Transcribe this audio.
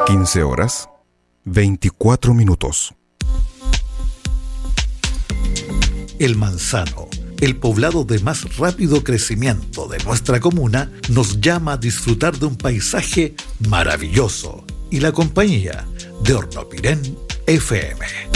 15:24. El Manzano, el poblado de más rápido crecimiento de nuestra comuna, nos llama a disfrutar de un paisaje maravilloso y la compañía de Hornopirén FM.